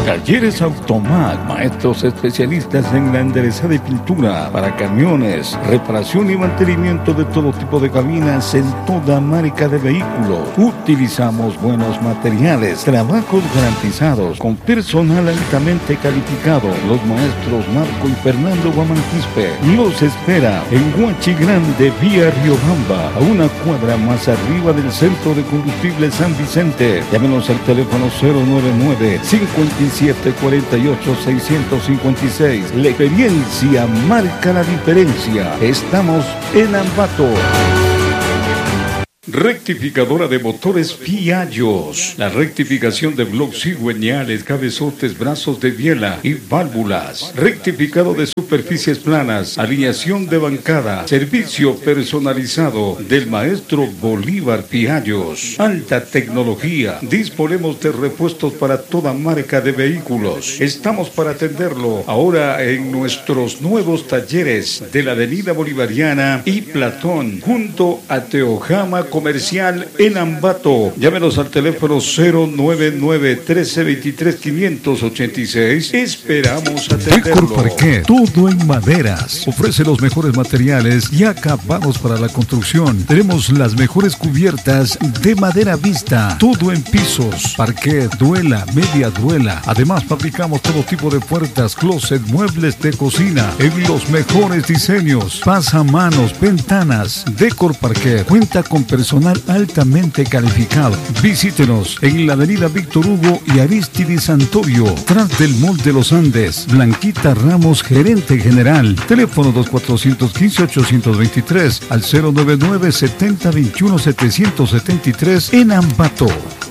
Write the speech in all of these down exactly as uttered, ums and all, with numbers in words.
Talleres Automac, maestros especialistas en la enderezada y pintura para camiones, reparación y mantenimiento de todo tipo de cabinas en toda marca de vehículos. Utilizamos buenos materiales, trabajos garantizados, con personal altamente calificado. Los maestros Marco y Fernando Guamanquispe los espera en Huachi Grande, vía Riobamba, a una cuadra más arriba del Centro de Combustible San Vicente. Llámenos al teléfono cero nueve nueve, cinco siete, cuatro ocho, seis cinco seis. La experiencia marca la diferencia. Estamos en Ambato. Rectificadora de motores Piaggio. La rectificación de bloques cigüeñales, cabezotes, brazos de biela y válvulas. Rectificado de superficies planas, alineación de bancada, servicio personalizado del maestro Bolívar Piaggio. Alta tecnología. Disponemos de repuestos para toda marca de vehículos. Estamos para atenderlo ahora en nuestros nuevos talleres de la Avenida Bolivariana y Platón, junto a Teojama Comercial en Ambato. Llámenos al teléfono cero nueve nueve, trece, veintitrés, quinientos ochenta y seis. Esperamos atenderlo. Decor Parquet, todo en maderas. Ofrece los mejores materiales y acabados para la construcción. Tenemos las mejores cubiertas de madera vista. Todo en pisos, parquet, duela, media duela. Además fabricamos todo tipo de puertas, closet, muebles de cocina en los mejores diseños. Pasamanos, ventanas. Decor Parquet cuenta con personal altamente calificado. Visítenos en la avenida Víctor Hugo y Aristides Santorio, tras del Mall de los Andes. Blanquita Ramos, gerente general. Teléfono dos cuatro uno cinco, ocho dos tres al cero nueve nueve, setenta, veintiuno, setecientos setenta y tres en Ambato.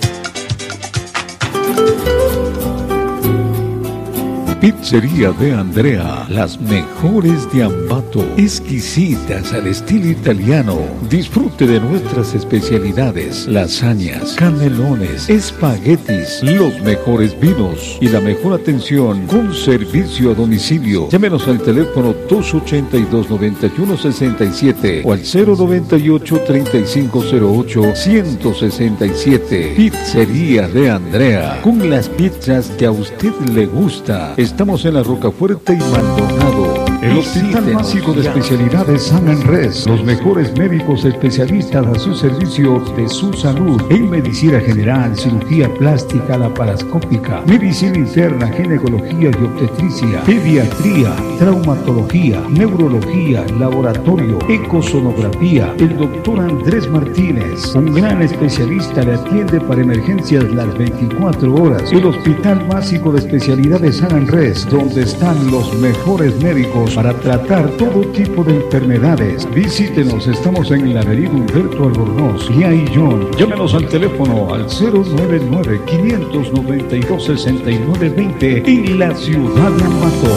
Pizzería de Andrea, las mejores de Ambato, exquisitas al estilo italiano. Disfrute de nuestras especialidades, lasañas, canelones, espaguetis, los mejores vinos y la mejor atención con servicio a domicilio. Llámenos al teléfono dos ochenta y dos, noventa y uno, sesenta y siete o al cero noventa y ocho, treinta y cinco cero ocho, ciento sesenta y siete. Pizzería de Andrea, con las pizzas que a usted le gusta. Estamos en la Rocafuerte y Maldonado. El Hospital Básico de Especialidades San Andrés. Los mejores médicos especialistas a su servicio de su salud. En medicina general, cirugía plástica, laparoscópica, medicina interna, ginecología y obstetricia, pediatría, traumatología, neurología, laboratorio, ecosonografía. El doctor Andrés Martínez, un gran especialista, le atiende para emergencias las veinticuatro horas. El Hospital Básico de Especialidades San Andrés, donde están los mejores médicos para tratar todo tipo de enfermedades. Visítenos, estamos en la avenida Humberto Albornoz y Aillón. Llámenos al teléfono al cero nueve nueve, quinientos noventa y dos, sesenta y nueve veinte en la ciudad de Ambato.